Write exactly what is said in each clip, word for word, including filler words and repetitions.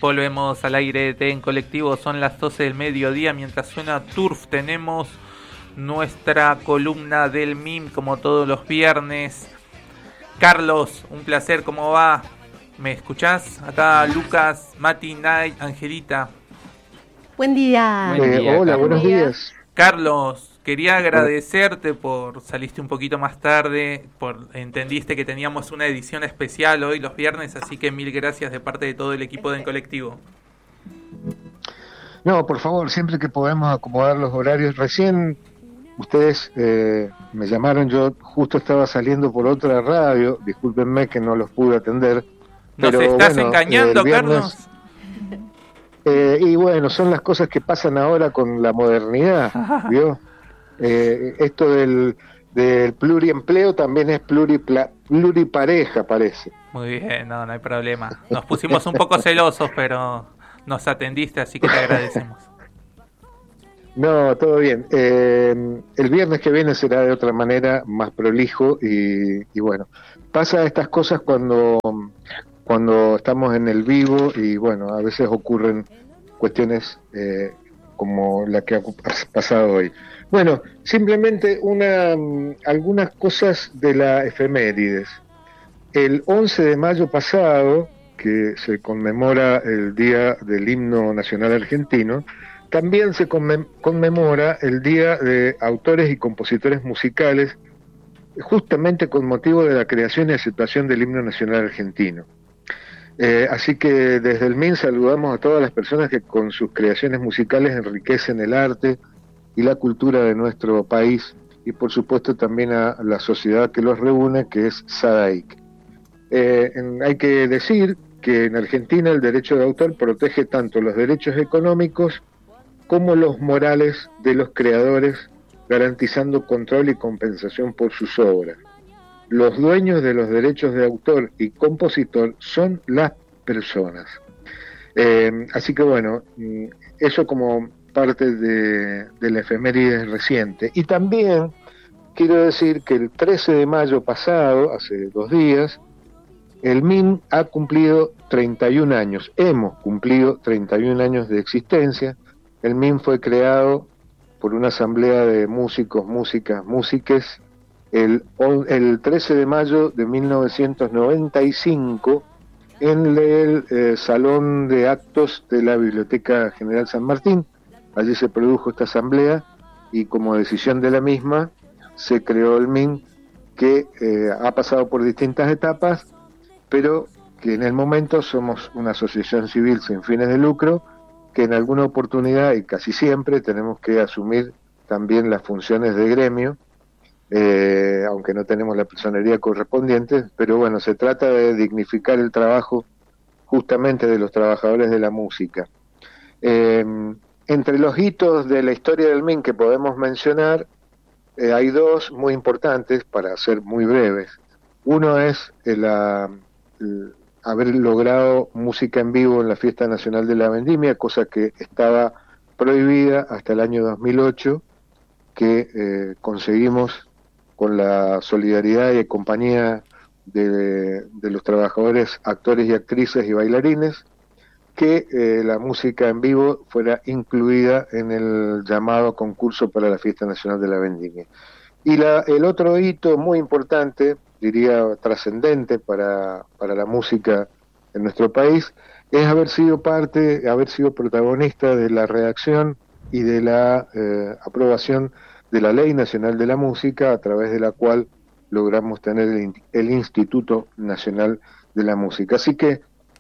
Volvemos al aire de En Colectivo, son las doce del mediodía. Mientras suena Turf, tenemos nuestra columna del M I M, como todos los viernes. Carlos, un placer, ¿cómo va? ¿Me escuchás? Acá Lucas, Mati, Nay, Angelita. Buen día. Buen día, eh, hola, Carlos. buenos días. Carlos, quería agradecerte por saliste un poquito más tarde, por entendiste que teníamos una edición especial hoy los viernes, así que mil gracias de parte de todo el equipo de En Colectivo. No, por favor, siempre que podamos acomodar los horarios. Recién ustedes eh, me llamaron, yo justo estaba saliendo por otra radio, discúlpenme que no los pude atender. ¿Nos pero, estás bueno, engañando, el viernes, Carlos? Eh, y bueno, son las cosas que pasan ahora con la modernidad, ¿vio? Eh, esto del, del pluriempleo también es pluripla, pluripareja, parece. Muy bien, no, no hay problema. Nos pusimos un poco celosos, pero nos atendiste, así que te agradecemos. No, todo bien. Eh, el viernes que viene será de otra manera, más prolijo y, y bueno, pasa estas cosas cuando, cuando estamos en el vivo y bueno, a veces ocurren cuestiones eh, como la que ha pasado hoy. Bueno, simplemente una, algunas cosas de la efemérides. El once de mayo pasado, que se conmemora el Día del Himno Nacional Argentino, también se conmemora el Día de Autores y Compositores Musicales, justamente con motivo de la creación y aceptación del Himno Nacional Argentino. Eh, así que desde el M I N saludamos a todas las personas que con sus creaciones musicales enriquecen el arte y la cultura de nuestro país, y por supuesto también a la sociedad que los reúne, que es SADAIC. Eh, en, hay que decir que en Argentina el derecho de autor protege tanto los derechos económicos como los morales de los creadores, garantizando control y compensación por sus obras. Los dueños de los derechos de autor y compositor son las personas. Eh, así que bueno, eso como parte de, de la efeméride reciente. Y también quiero decir que el trece de mayo pasado, hace dos días, el M I M ha cumplido treinta y un años, hemos cumplido treinta y un años de existencia. El M I M fue creado por una asamblea de músicos, músicas, músiques, el, el trece de mayo de mil novecientos noventa y cinco en el eh, Salón de Actos de la Biblioteca General San Martín. Allí se produjo esta asamblea y como decisión de la misma se creó el M I M, que eh, ha pasado por distintas etapas, pero que en el momento somos una asociación civil sin fines de lucro, que en alguna oportunidad y casi siempre tenemos que asumir también las funciones de gremio, eh, aunque no tenemos la personería correspondiente, pero bueno, se trata de dignificar el trabajo justamente de los trabajadores de la música. Eh, entre los hitos de la historia del M I M que podemos mencionar, eh, hay dos muy importantes para ser muy breves. Uno es el, el haber logrado música en vivo en la Fiesta Nacional de la Vendimia, cosa que estaba prohibida hasta el año dos mil ocho, que eh, conseguimos con la solidaridad y compañía de, de los trabajadores, actores y actrices y bailarines, que eh, la música en vivo fuera incluida en el llamado concurso para la Fiesta Nacional de la Vendimia. Y la, el otro hito muy importante, diría trascendente para, para la música en nuestro país, es haber sido parte, haber sido protagonista de la redacción y de la eh, aprobación de la Ley Nacional de la Música, a través de la cual logramos tener el, el Instituto Nacional de la Música. Así que,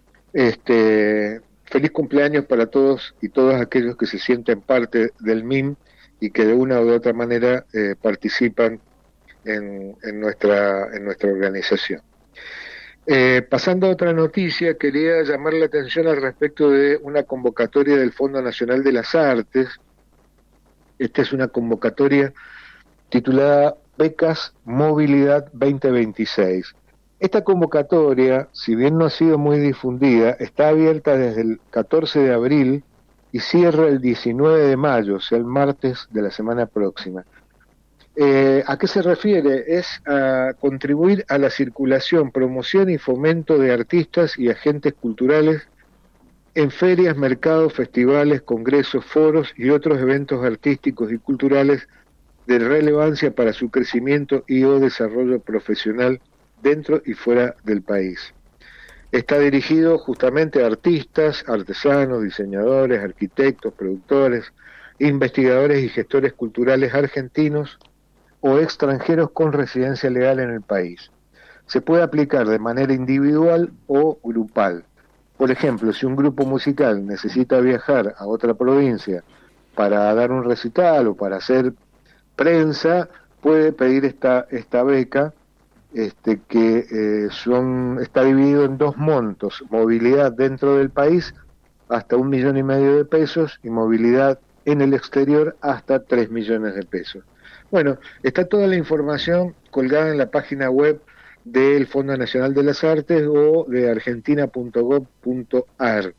este, feliz cumpleaños para todos y todas aquellos que se sienten parte del M I M y que de una u otra manera eh, participan en, en, nuestra, en nuestra organización. Eh, pasando a otra noticia, quería llamar la atención al respecto de una convocatoria del Fondo Nacional de las Artes. Esta es una convocatoria titulada Becas Movilidad veinte veintiséis. Esta convocatoria, si bien no ha sido muy difundida, está abierta desde el catorce de abril y cierra el diecinueve de mayo, o sea, el martes de la semana próxima. Eh, ¿A qué se refiere? Es a contribuir a la circulación, promoción y fomento de artistas y agentes culturales en ferias, mercados, festivales, congresos, foros y otros eventos artísticos y culturales de relevancia para su crecimiento y o desarrollo profesional dentro y fuera del país. Está dirigido justamente a artistas, artesanos, diseñadores, arquitectos, productores, investigadores y gestores culturales argentinos o extranjeros con residencia legal en el país. Se puede aplicar de manera individual o grupal. Por ejemplo, si un grupo musical necesita viajar a otra provincia para dar un recital o para hacer prensa, puede pedir esta, esta beca, este, que eh, son, está dividido en dos montos: movilidad dentro del país hasta un millón y medio de pesos y movilidad en el exterior hasta tres millones de pesos. Bueno, está toda la información colgada en la página web del Fondo Nacional de las Artes o de argentina punto gov punto ar.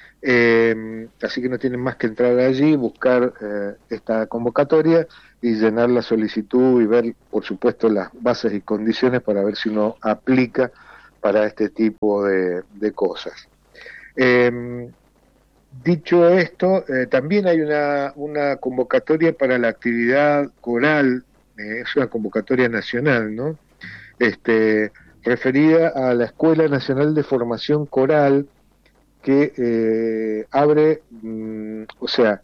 Eh, así que no tienen más que entrar allí, buscar eh, esta convocatoria y llenar la solicitud y ver, por supuesto, las bases y condiciones para ver si uno aplica para este tipo de, de cosas. Eh, dicho esto, eh, también hay una, una convocatoria para la actividad coral, eh, es una convocatoria nacional, ¿no? Este, referida a la Escuela Nacional de Formación Coral, que eh, abre, mmm, o sea,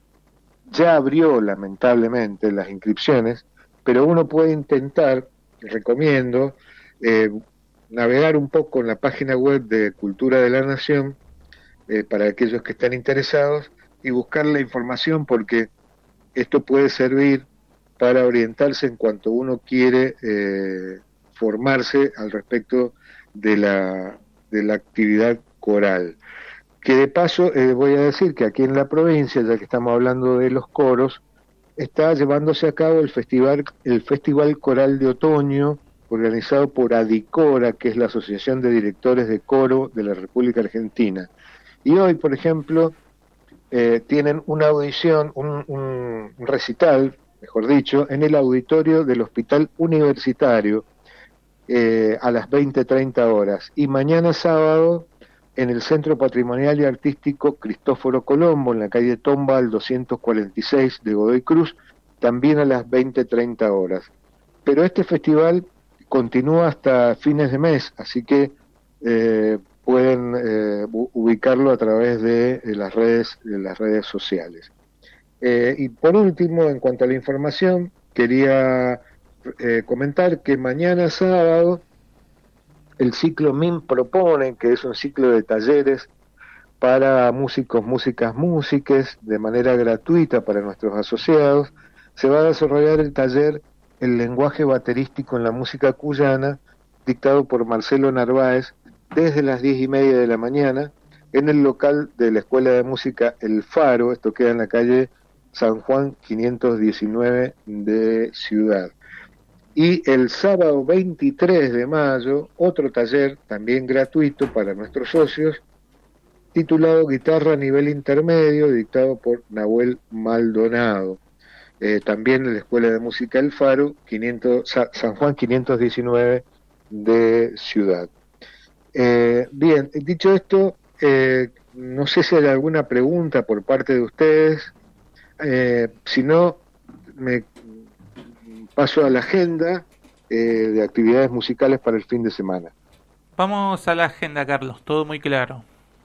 ya abrió lamentablemente las inscripciones, pero uno puede intentar, recomiendo, eh, navegar un poco en la página web de Cultura de la Nación, eh, para aquellos que están interesados, y buscar la información, porque esto puede servir para orientarse en cuanto uno quiere eh, formarse al respecto de la, de la actividad coral. Que de paso eh, voy a decir que aquí en la provincia, ya que estamos hablando de los coros, está llevándose a cabo el festival, el Festival Coral de Otoño, organizado por ADICORA, que es la Asociación de Directores de Coro de la República Argentina. Y hoy, por ejemplo, eh, tienen una audición, un, un recital, mejor dicho, en el auditorio del Hospital Universitario, eh, a las veinte treinta horas. Y mañana sábado, en el Centro Patrimonial y Artístico Cristóforo Colombo, en la calle Tomba, al doscientos cuarenta y seis de Godoy Cruz, también a las veinte treinta horas. Pero este festival continúa hasta fines de mes, así que eh, pueden eh, ubicarlo a través de, de las redes, de las redes sociales. Eh, y por último, en cuanto a la información, quería eh, comentar que mañana sábado el ciclo M I M propone, que es un ciclo de talleres para músicos, músicas, músiques, de manera gratuita para nuestros asociados. Se va a desarrollar el taller El lenguaje baterístico en la música cuyana, dictado por Marcelo Narváez, desde las diez y media de la mañana, en el local de la Escuela de Música El Faro. Esto queda en la calle San Juan quinientos diecinueve de Ciudad. Y el sábado veintitrés de mayo, otro taller también gratuito para nuestros socios, titulado Guitarra a nivel intermedio, dictado por Nahuel Maldonado, eh, también en la Escuela de Música El Faro, quinientos, San Juan quinientos diecinueve de Ciudad. Eh, bien, dicho esto, eh, no sé si hay alguna pregunta por parte de ustedes, eh, si no, me paso a la agenda eh, de actividades musicales para el fin de semana. Vamos a la agenda, Carlos, todo muy claro.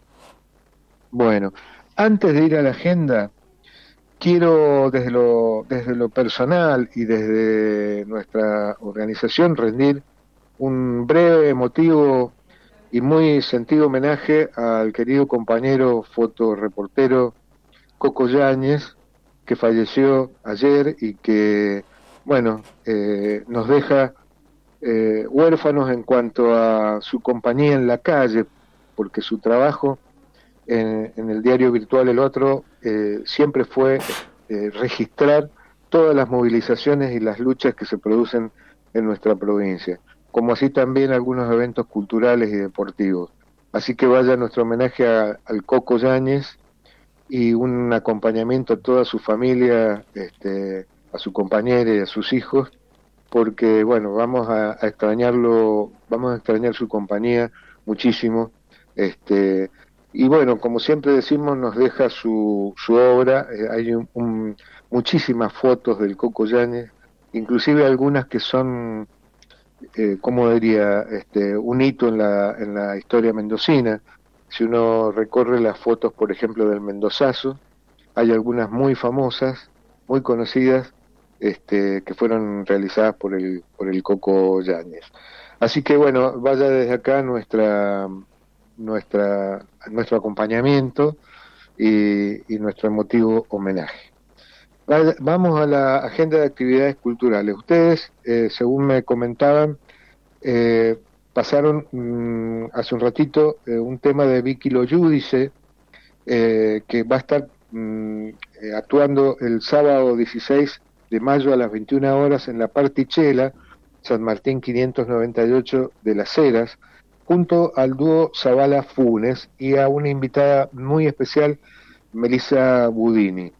Bueno, antes de ir a la agenda, quiero desde lo, desde lo personal y desde nuestra organización rendir un breve, emotivo y muy sentido homenaje al querido compañero fotoreportero Coco Yáñez, que falleció ayer y que, bueno, eh, nos deja eh, huérfanos en cuanto a su compañía en la calle, porque su trabajo en, en el diario virtual El Otro eh, siempre fue eh, registrar todas las movilizaciones y las luchas que se producen en nuestra provincia, como así también algunos eventos culturales y deportivos. Así que vaya nuestro homenaje a, al Coco Yáñez y un acompañamiento a toda su familia, este, a su compañera y a sus hijos, porque bueno, vamos a, a extrañarlo, vamos a extrañar su compañía muchísimo, este, y bueno, como siempre decimos, nos deja su, su obra. Eh, hay un, un, muchísimas fotos del Coco Yáñez, inclusive algunas que son, eh, como diría, este, un hito en la, en la historia mendocina. Si uno recorre las fotos, por ejemplo, del Mendozazo, hay algunas muy famosas, muy conocidas, este, que fueron realizadas por el, por el Coco Yáñez. Así que bueno, vaya desde acá nuestra, nuestra, nuestro acompañamiento y, y nuestro emotivo homenaje. Vaya, vamos a la agenda de actividades culturales. Ustedes, eh, según me comentaban, eh, pasaron mmm, hace un ratito eh, un tema de Vicky Lo Giudice, eh, que va a estar mmm, eh, actuando el sábado dieciséis de mayo a las veintiuna horas en la Particela, San Martín quinientos noventa y ocho de Las Heras, junto al dúo Zavala Funes y a una invitada muy especial, Melissa Budini.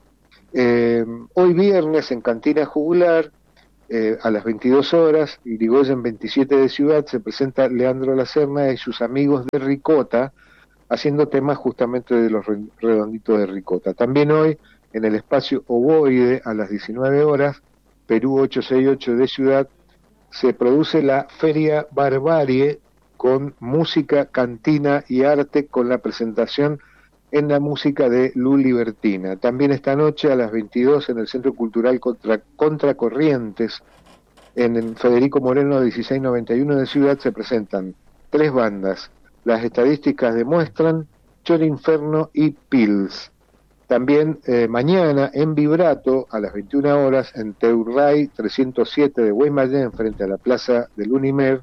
Eh, hoy viernes en Cantina Jugular, eh, a las veintidós horas, Irigoyen veintisiete de Ciudad, se presenta Leandro Lacerna y sus amigos de Ricota, haciendo temas justamente de los redonditos de Ricota. También hoy, en el espacio Ovoide, a las diecinueve horas, Perú ochocientos sesenta y ocho de Ciudad, se produce la Feria Barbarie con música, cantina y arte, con la presentación en la música de Lu Libertina. También esta noche a las veintidós en el Centro Cultural Contra, Contracorrientes, en el Federico Moreno dieciséis noventa y uno de Ciudad, se presentan tres bandas. Las estadísticas demuestran Chor Inferno y Pils. También eh, mañana en Vibrato a las veintiuna horas en Teurray trescientos siete de Guaymallén, frente a la plaza del Unimed,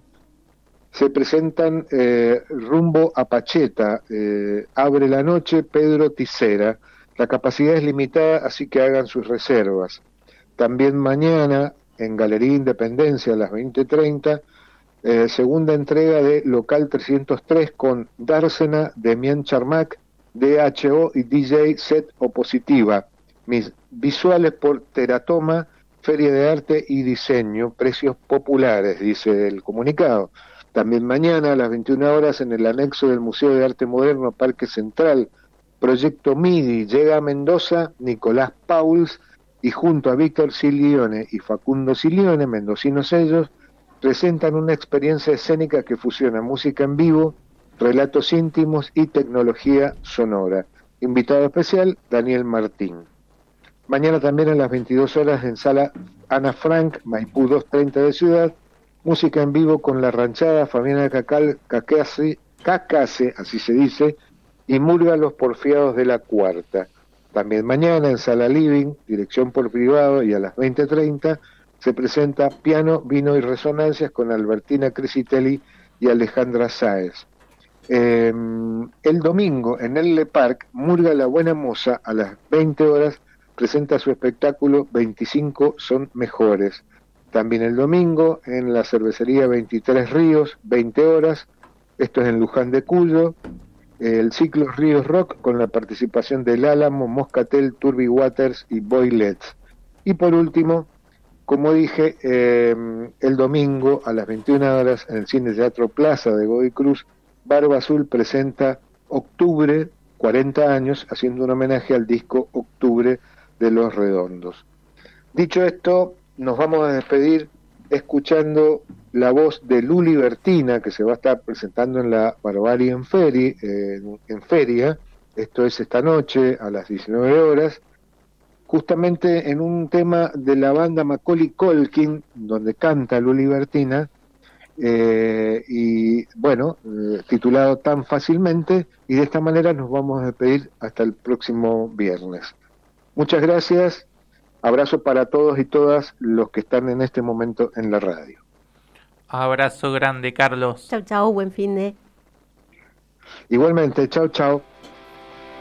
se presentan eh, Rumbo a Pacheta, eh, Abre la Noche, Pedro Tisera. La capacidad es limitada, así que hagan sus reservas. También mañana en Galería Independencia a las veinte treinta, eh, segunda entrega de Local trescientos tres con Dársena, Demián Charmac, D H O y D J Set Opositiva. Mis visuales por Teratoma, Feria de Arte y Diseño, precios populares, dice el comunicado. También mañana a las veintiuna horas en el anexo del Museo de Arte Moderno Parque Central, Proyecto MIDI, llega a Mendoza Nicolás Pauls y junto a Víctor Silione y Facundo Silione, mendocinos ellos, presentan una experiencia escénica que fusiona música en vivo, relatos íntimos y tecnología sonora. Invitado especial, Daniel Martín. Mañana también a las veintidós horas en Sala Ana Frank, Maipú doscientos treinta de Ciudad, música en vivo con La Ranchada, Fabiana Cacal, Cacase, Cacase, así se dice, y Murga Los Porfiados de la Cuarta. También mañana en Sala Living, dirección por privado, y a las veinte treinta se presenta Piano, Vino y Resonancias con Albertina Cresitelli y Alejandra Sáez. Eh, el domingo en el Le Parc, Murga La Buena Moza a las veinte horas presenta su espectáculo veinticinco son mejores. También el domingo en la cervecería veintitrés Ríos, veinte horas, esto es en Luján de Cuyo, el ciclo Ríos Rock con la participación del Álamo, Moscatel, Turbi Waters y Boylets. Y por último, como dije, eh, el domingo a las veintiuna horas en el Cine Teatro Plaza de Godoy Cruz, Barba Azul presenta Octubre, cuarenta años, haciendo un homenaje al disco Octubre de Los Redondos. Dicho esto, nos vamos a despedir escuchando la voz de Lu Libertina, que se va a estar presentando en la Barbarie en, Feri, eh, en Feria, esto es esta noche a las diecinueve horas, justamente en un tema de la banda Macaulay Culkin, donde canta Lu Libertina, eh, y bueno, eh, titulado Tan Fácilmente, y de esta manera nos vamos a despedir hasta el próximo viernes. Muchas gracias. Abrazo para todos y todas los que están en este momento en la radio. Abrazo grande, Carlos. Chau, chau, buen fin de. Igualmente, chau, chau.